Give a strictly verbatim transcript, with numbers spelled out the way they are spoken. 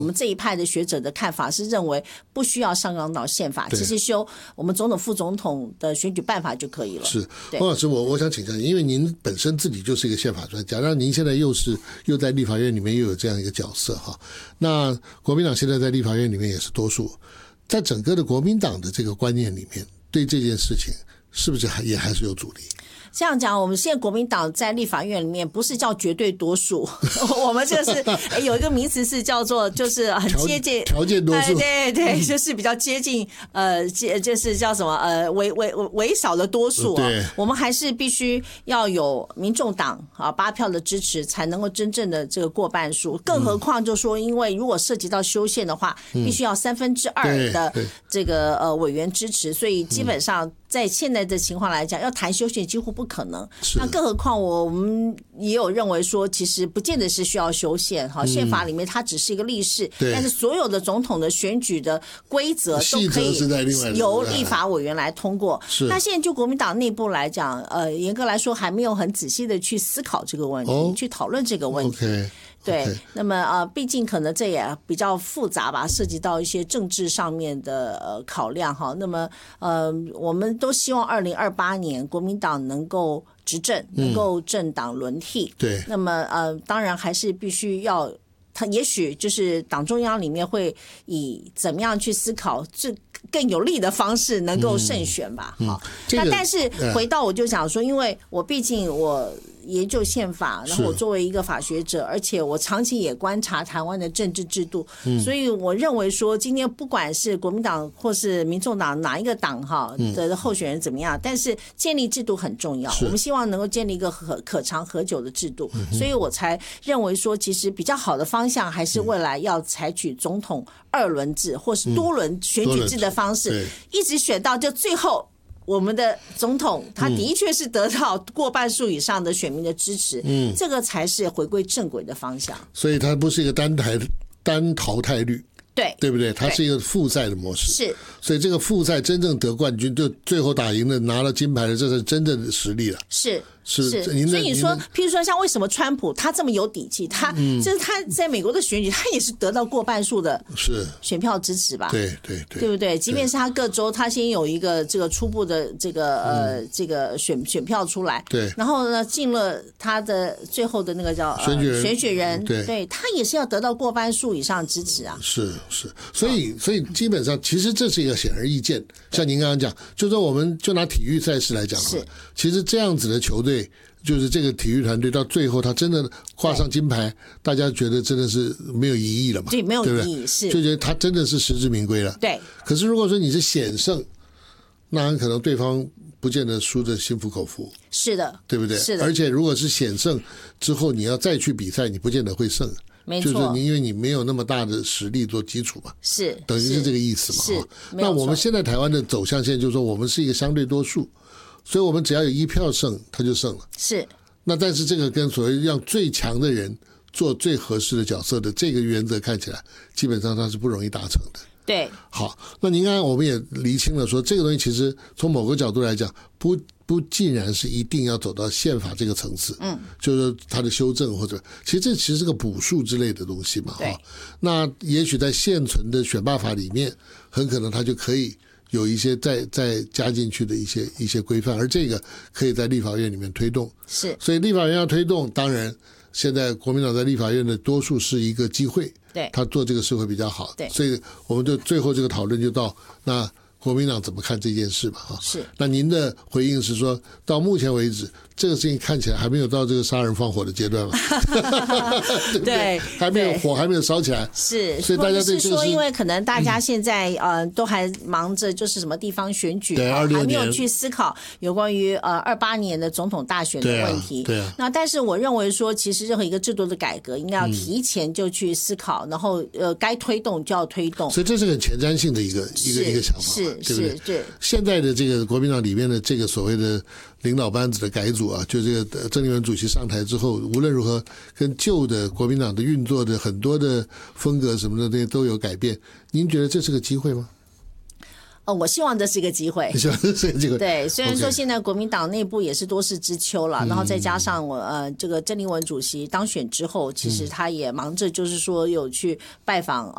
我们这一派的学者的看法是认为不需要上纲到宪法，其实修我们总统副总统的选举办法就可以了。 是，汪老师，我我想请教您，因为您本身自己就是一个宪法专家，然后您现在又是又在立法院里面又有这样一个角色哈。那国民党现在在立法院里面也是多数，在整个的国民党的这个观念里面，对这件事情是不是还也还是有阻力？ 这样讲，我们现在国民党在立法院里面不是叫绝对多数，我们这个是有一个名词是叫做就是很接近条件多数， 对对对，就是比较接近呃，就是叫什么呃微微微少的多数啊。我们还是必须要有民众党啊八票的支持，才能够真正的这个过半数。更何况就说，因为如果涉及到修宪的话，必须要三分之二的这个呃委员支持，所以基本上在现在的情况来讲，要谈修宪几乎不可能。那更何况我们也有认为说，其实不见得是需要修宪哈，宪法里面它只是一个例示，但是所有的总统的选举的规则都可以由立法委员来通过。那现在就国民党内部来讲，呃，严格来说还没有很仔细的去思考这个问题，哦、去讨论这个问题。 Okay. 对， okay. 那么呃，毕竟可能这也比较复杂吧，涉及到一些政治上面的呃考量哈。那么呃，我们都希望二零二八年国民党能够执政，能够政党轮替。 嗯、对， 那么呃，当然还是必须要，他也许就是党中央里面会以怎么样去思考这更有利的方式能够胜选吧。 嗯、 好， 这个、 那但是回到我就想说，因为我毕竟我研究宪法，然后我作为一个法学者，而且我长期也观察台湾的政治制度，嗯、所以我认为说，今天不管是国民党或是民众党哪一个党哈的候选人怎么样，嗯、但是建立制度很重要，我们希望能够建立一个可可长可久的制度，嗯、所以我才认为说，其实比较好的方向还是未来要采取总统二轮制或是多轮选举制的方式，嗯、一直选到就最后。我们的总统他的确是得到过半数以上的选民的支持，嗯，这个才是回归正轨的方向。 所以它不是一个单台单淘汰率， 对对不对？它是一个复赛的模式， 是。 所以这个复赛真正得冠军，就最后打赢了拿了金牌的，这是真正的实力了。 是。 是， 所以你说，譬如说像为什么川普他这么有底气，他就是他在美国的选举，他也是得到过半数的选票支持吧？ 对对对， 对不对？即便是他各州，他先有一个这个初步的这个呃这个选选票出来， 对， 然后呢进了他的最后的那个叫选举人， 选举人， 对， 对他也是要得到过半数以上支持啊。 是是，所以所以基本上其实这是一个显而易见，像您刚刚讲，就说我们就拿体育赛事来讲， 是， 其实这样子的球队。就是这个体育团队到最后，他真的挂上金牌，大家觉得真的是没有疑义了嘛？ 对，没有疑义，是就觉得他真的是实至名归了。 对。 可是如果说你是险胜，那很可能对方不见得输得心服口服。 是的， 对不对？ 是的。 而且如果是险胜之后，你要再去比赛，你不见得会胜。 没错， 就是你因为你没有那么大的实力做基础嘛， 是等于是这个意思嘛。 是。 那我们现在台湾的走向现在就是说，我们是一个相对多数，所以我们只要有一票胜，他就胜了。 是。 那但是这个跟所谓让最强的人做最合适的角色的这个原则看起来，基本上它是不容易达成的。 对， 好，那您刚才我们也厘清了说，这个东西其实从某个角度来讲，不不尽然是一定要走到宪法这个层次，嗯，就是它的修正或者，其实这其实是个补数之类的东西嘛，哈。那也许在现存的选罢法里面，很可能它就可以有一些再再加进去的一些一些规范，而这个可以在立法院里面推动。 是， 所以立法院要推动，当然现在国民党在立法院的多数是一个机会， 对， 他做这个事会比较好。 对， 所以我们的最后这个讨论就到那国民党怎么看这件事吧？哈， 是。 那您的回应是说，到目前为止，这个事情看起来还没有到这个杀人放火的阶段嘛？对不对？还没有火，还没有烧起来。 是， 所以大家对这个是说，因为可能大家现在、嗯、呃都还忙着就是什么地方选举， 对， 还没有去思考有关于呃二八年的总统大选的问题。 对啊，对啊。 那但是我认为说，其实任何一个制度的改革，应该要提前就去思考，嗯、然后呃该推动就要推动。 所以这是很前瞻性的一个一个一个想法， 是对不对？ 对。 现在的这个国民党里面的这个所谓的领导班子的改组啊，就这个郑丽文主席上台之后，无论如何跟旧的国民党的运作的很多的风格什么的那些都有改变。您觉得这是个机会吗？ 哦，我希望这是一个机会。 希望这是个机会。 对，虽然说现在国民党内部也是多事之秋了， okay. 然后再加上我呃这个郑丽文主席当选之后，其实他也忙着就是说有去拜访